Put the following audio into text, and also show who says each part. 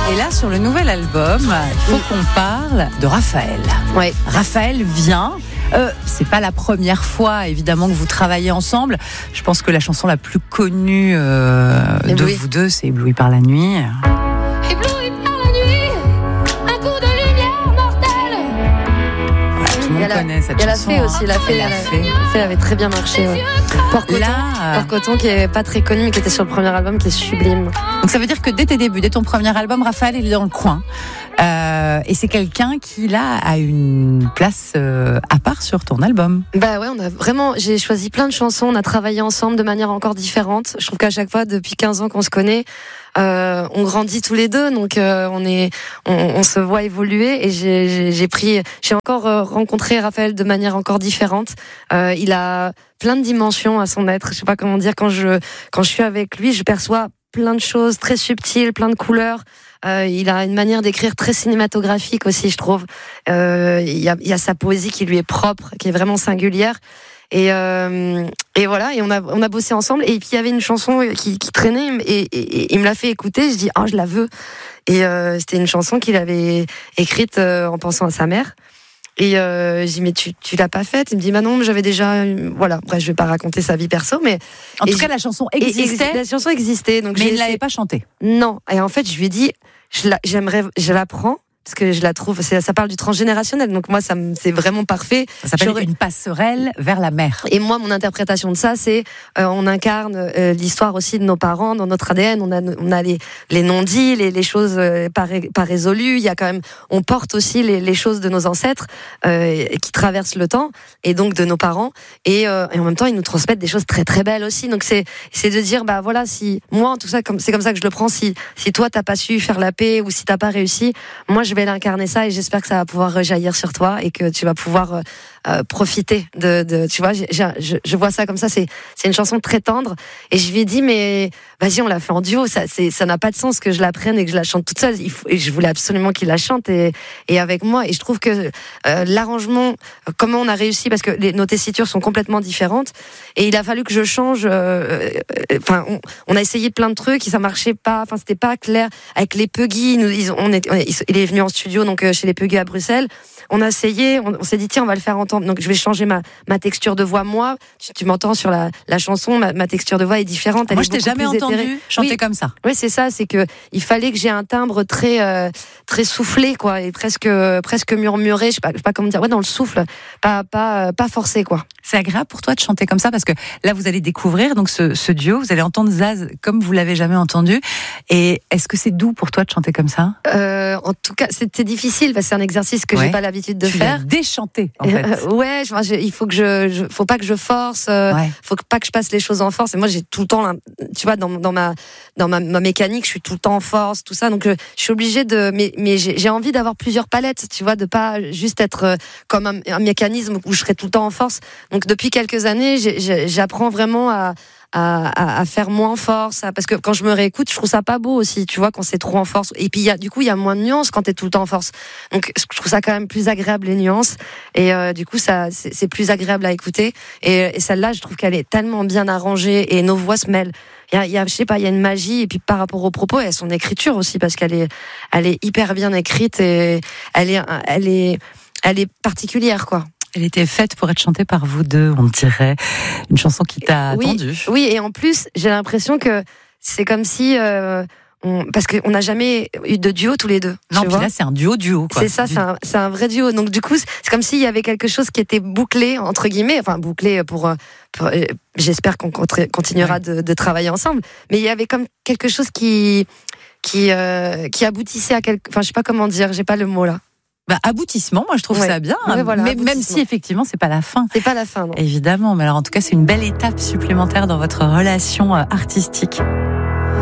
Speaker 1: Et là, sur le nouvel album, il faut qu'on parle de Raphaël.
Speaker 2: Ouais.
Speaker 1: Raphaël vient. C'est pas la première fois, évidemment, que vous travaillez ensemble. Je pense que la chanson la plus connue de vous deux, c'est Ébloui par la nuit.
Speaker 3: Ébloui par la nuit, un coup de lumière mortelle.
Speaker 1: Voilà, tout le monde connaît cette
Speaker 2: elle
Speaker 1: chanson.
Speaker 2: Elle a fait aussi, elle avait très bien marché. Ouais. Port Coton, qui est pas très connu, mais qui était sur le premier album, qui est sublime.
Speaker 1: Donc ça veut dire que dès tes débuts, dès ton premier album, Raphaël il est dans le coin. Et c'est quelqu'un qui là a une place à part sur ton album.
Speaker 2: Bah ouais, j'ai choisi plein de chansons, on a travaillé ensemble de manière encore différente. Je trouve qu'à chaque fois, depuis 15 ans qu'on se connaît, on grandit tous les deux, donc on se voit évoluer. Et j'ai encore rencontré Raphaël de manière encore différente. Il a plein de dimensions à son être. Je sais pas comment dire. Quand je suis avec lui, je perçois plein de choses très subtiles, plein de couleurs. Il a une manière d'écrire très cinématographique aussi, je trouve. Il y a sa poésie qui lui est propre, qui est vraiment singulière. Et voilà, et on a bossé ensemble. Et puis il y avait une chanson qui traînait et il me l'a fait écouter. Je dis je la veux. Et c'était une chanson qu'il avait écrite en pensant à sa mère. Et je dis mais tu l'as pas faite? Il me dit non, mais j'avais déjà voilà. Bref, je vais pas raconter sa vie perso, mais
Speaker 1: en tout cas la chanson existait.
Speaker 2: La chanson existait, donc
Speaker 1: mais il l'avait pas chantée.
Speaker 2: Non. Et en fait, je lui ai dit je la prends. Parce que je la trouve, ça parle du transgénérationnel, donc moi c'est vraiment parfait.
Speaker 1: Ça s'appelle une passerelle vers la mer.
Speaker 2: Et moi, mon interprétation de ça, c'est on incarne l'histoire aussi de nos parents dans notre ADN. On a les non-dits, les choses pas résolues. Il y a quand même, on porte aussi les choses de nos ancêtres qui traversent le temps, et donc de nos parents. Et en même temps, ils nous transmettent des choses très très belles aussi. Donc c'est de dire voilà, si moi en tout ça, c'est comme ça que je le prends. Si toi t'as pas su faire la paix ou si t'as pas réussi, moi je vais l'incarner ça et j'espère que ça va pouvoir rejaillir sur toi et que tu vas pouvoir profiter de tu vois, je vois ça comme ça. C'est une chanson très tendre et je lui ai dit mais vas-y, on l'a fait en duo, ça n'a pas de sens que je la prenne et que je la chante toute seule. Et je voulais absolument qu'il la chante et avec moi. Et je trouve que l'arrangement, comment on a réussi, parce que nos tessitures sont complètement différentes et il a fallu que je change. On a essayé plein de trucs et ça marchait pas. Enfin, c'était pas clair avec les Puggy. Il est venu en studio donc chez les Puggy à Bruxelles. On a essayé, on s'est dit tiens, on va le faire entendre. Donc je vais changer ma texture de voix. Moi, tu m'entends sur la chanson, ma texture de voix est différente.
Speaker 1: Moi, je t'ai jamais entendu chanter comme ça.
Speaker 2: Oui, c'est ça. C'est que il fallait que j'ai un timbre très très soufflé, quoi, et presque murmuré. Je sais pas comment dire. Ouais, dans le souffle, pas forcé, quoi.
Speaker 1: C'est agréable pour toi de chanter comme ça parce que là, vous allez découvrir donc ce duo. Vous allez entendre Zaz comme vous l'avez jamais entendu. Et est-ce que c'est doux pour toi de chanter comme ça?
Speaker 2: En tout cas, c'était difficile parce que c'est un exercice que j'ai pas l'habitude de faire.
Speaker 1: Tu l'as déchanté, en fait.
Speaker 2: Il faut que faut pas que je force. Faut pas que je passe les choses en force. Et moi, j'ai tout le temps, tu vois, dans ma mécanique, je suis tout le temps en force, tout ça. Donc, je suis obligée mais j'ai envie d'avoir plusieurs palettes, tu vois, de pas juste être comme un mécanisme où je serais tout le temps en force. Donc, depuis quelques années, j'apprends vraiment à faire moins en force, parce que quand je me réécoute, je trouve ça pas beau aussi, tu vois, quand c'est trop en force. Et puis du coup, il y a moins de nuances quand t'es tout le temps en force. Donc, je trouve ça quand même plus agréable, les nuances. Et du coup, c'est plus agréable à écouter. Et celle-là, je trouve qu'elle est tellement bien arrangée et nos voix se mêlent. Je sais pas, il y a une magie. Et puis par rapport au propos et à son écriture aussi, parce qu'elle est hyper bien écrite et elle est particulière, quoi.
Speaker 1: Elle était faite pour être chantée par vous deux, on dirait. Une chanson qui t'a attendu.
Speaker 2: Oui, et en plus, j'ai l'impression que c'est comme si... parce qu'on n'a jamais eu de duo tous les deux.
Speaker 1: Non, puis là, c'est un duo, quoi.
Speaker 2: C'est ça, c'est un vrai duo. Donc du coup, c'est comme s'il y avait quelque chose qui était bouclé, entre guillemets. Enfin, bouclé pour j'espère qu'on continuera de travailler ensemble. Mais il y avait comme quelque chose qui aboutissait à Enfin, je sais pas comment dire, j'ai pas le mot là.
Speaker 1: Aboutissement, moi je trouve ça bien, mais même si effectivement c'est pas la fin.
Speaker 2: C'est pas la fin, non.
Speaker 1: Évidemment, mais alors en tout cas c'est une belle étape supplémentaire dans votre relation artistique.